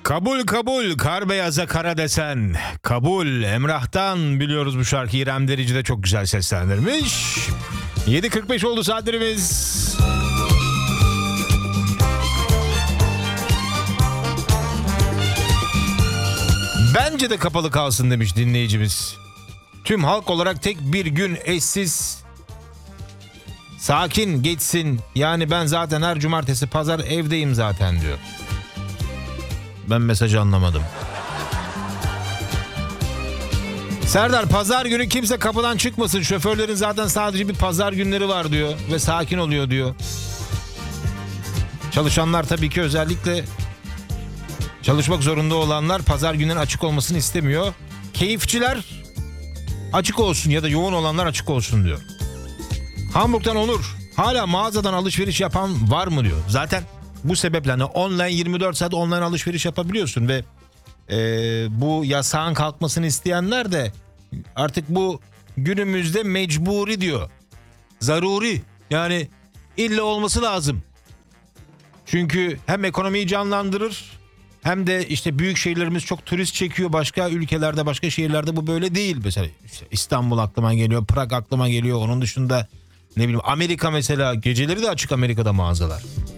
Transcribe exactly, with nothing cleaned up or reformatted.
Kabul kabul kar beyaza kara desen. Kabul Emrah'tan biliyoruz bu şarkıyı. İrem Derici de çok güzel seslendirmiş. yedi kırk beş oldu saatlerimiz. Bence de kapalı kalsın demiş dinleyicimiz. Tüm halk olarak tek bir gün eşsiz, sakin geçsin. Yani ben zaten her cumartesi pazar evdeyim zaten diyor. Ben mesajı anlamadım. Serdar, pazar günü kimse kapıdan çıkmasın. Şoförlerin zaten sadece bir pazar günleri var diyor. Ve sakin oluyor diyor. Çalışanlar tabii ki, özellikle çalışmak zorunda olanlar pazar günleri açık olmasını istemiyor. Keyifçiler açık olsun ya da yoğun olanlar açık olsun diyor. Hamburg'dan Onur, hala mağazadan alışveriş yapan var mı diyor. Zaten bu sebeple hani online yirmi dört saat online alışveriş yapabiliyorsun ve e, bu yasağın kalkmasını isteyenler de artık bu günümüzde mecburi diyor. Zaruri, yani illa olması lazım. Çünkü hem ekonomiyi canlandırır hem de işte büyük şehirlerimiz çok turist çekiyor. Başka ülkelerde, başka şehirlerde bu böyle değil. Mesela işte İstanbul aklıma geliyor, Prag aklıma geliyor. Onun dışında ne bileyim Amerika mesela, geceleri de açık Amerika'da mağazalar.